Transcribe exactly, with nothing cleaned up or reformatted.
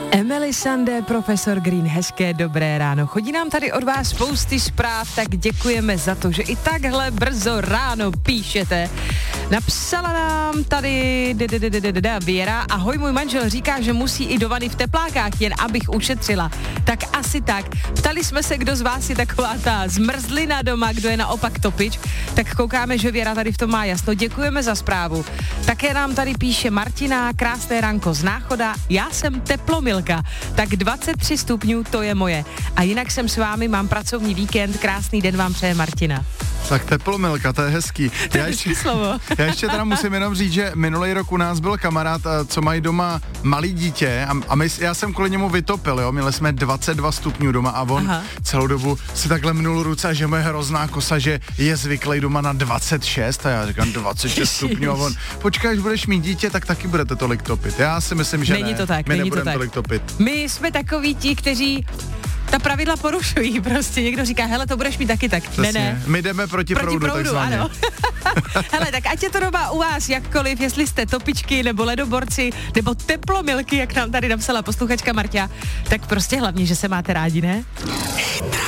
Emily Sandé, Profesor Green, hezké dobré ráno. Chodí nám tady od vás spousty zpráv, tak děkujeme za to, že i takhle brzo ráno píšete. Napsala nám tady Věra, ahoj, můj manžel říká, že musí i do vany v teplákách, jen abych ušetřila. Tak asi tak. Ptali jsme se, kdo z vás je taková ta zmrzlina doma, kdo je naopak topič, tak koukáme, že Věra tady v tom má jasno. Děkujeme za zprávu. Také nám tady píše Martina, krásné ranko z Náchoda, já jsem teplomilka, tak dvacet tři stupňů to je moje. A jinak jsem s vámi, mám pracovní víkend, krásný den vám přeje Martina. Tak teplomilka, to je hezký. To je hezký slovo. Já ještě teda musím jenom říct, že minulý rok u nás byl kamarád, co mají doma malý dítě a, a my, já jsem kvůli němu vytopil, jo, měli jsme dvacet dva stupňů doma a on Aha. celou dobu si takhle mnul ruce a že mu je hrozná kosa, že je zvyklý doma na dvacet šest a já říkám dvacet šest stupňů a on, počkej, až budeš mít dítě, tak taky budete tolik topit. Já si myslím, že není ne. to tak, my není to tak. tolik topit. My jsme takoví ti, kteří ta pravidla porušují, prostě někdo říká, hele, to budeš mít taky tak. Přesně. Ne, ne. My jdeme proti, proti proudu, proudu, takzvaně. Ano. Hele, tak ať je to doma u vás jakkoliv, jestli jste topičky, nebo ledoborci, nebo teplomilky, jak nám tady napsala posluchačka Marťa, tak prostě hlavně, že se máte rádi, ne?